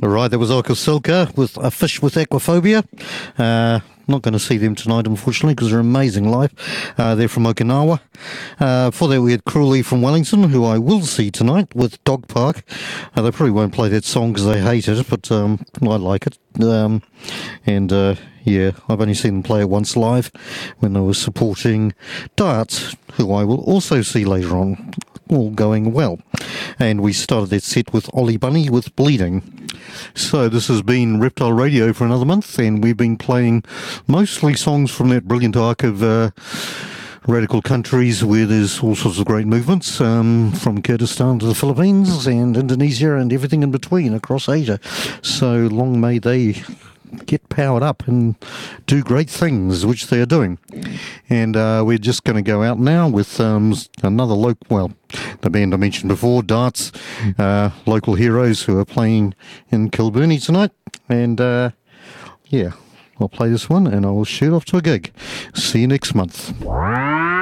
Right, there was Orca Silka with A Fish with Aquaphobia. Not going to see them tonight, unfortunately, because they're amazing live. They're from Okinawa. Before that, we had Cruelly from Wellington, who I will see tonight with Dog Park. They probably won't play that song because they hate it, but I like it. Yeah, I've only seen them play it once live when they were supporting Darts, who I will also see later on. All going well. And we started that set with Ollie Bunny with Bleeding. So this has been Reptile Radio for another month, and we've been playing mostly songs from that brilliant arc of radical countries where there's all sorts of great movements, from Kyrgyzstan to the Philippines and Indonesia and everything in between across Asia. So long may they get powered up and do great things, which they are doing. And we're just going to go out now with another the band I mentioned before, Darts, local heroes who are playing in Kilburnie tonight. And I'll play this one and I will shoot off to a gig. See you next month.